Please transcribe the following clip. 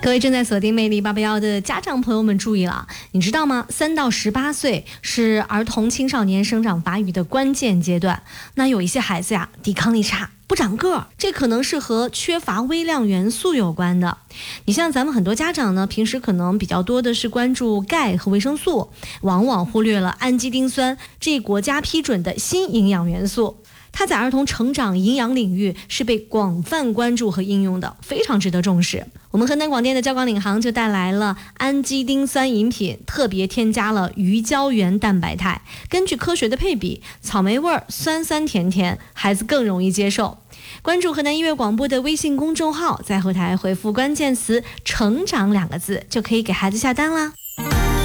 各位正在锁定魅力881的家长朋友们注意了，你知道吗？3到18岁是儿童青少年生长发育的关键阶段。那有一些孩子呀，抵抗力差，不长个儿，这可能是和缺乏微量元素有关的。你像咱们很多家长呢，平时可能比较多的是关注钙和维生素，往往忽略了氨基丁酸这国家批准的新营养元素。它在儿童成长营养领域是被广泛关注和应用的，非常值得重视。我们河南广电的交广领航就带来了氨基丁酸饮品，特别添加了鱼胶原蛋白肽，根据科学的配比，草莓味儿酸酸甜甜，孩子更容易接受。关注河南音乐广播的微信公众号，在后台回复关键词成长2个字，就可以给孩子下单啦。